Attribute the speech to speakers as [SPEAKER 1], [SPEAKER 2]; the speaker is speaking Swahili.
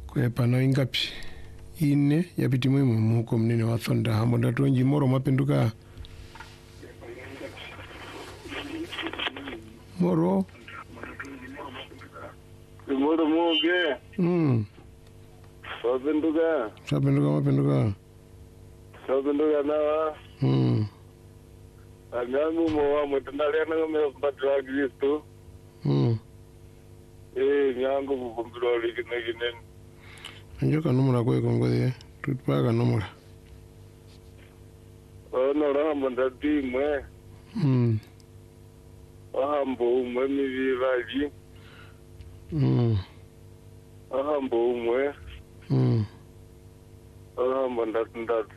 [SPEAKER 1] Kwepano ingapi? Ine yapiti mwimu muko mnene wa thonda hambo ndatonji moro mapenduka. Moro?
[SPEAKER 2] Moro moge. Mapenduka.
[SPEAKER 1] Mapenduka.
[SPEAKER 2] Mapenduka nawa. Anyangu mowa mwetendalia na mbadra Kristo. Nyangu kukumbira likineginen.
[SPEAKER 1] Njoka numura kwe kongode. Tutpaga numura.
[SPEAKER 2] Ono rahamba ndati mwe. Ahambo umwe miviraji. Ahambo umwe. Ahamba ndati.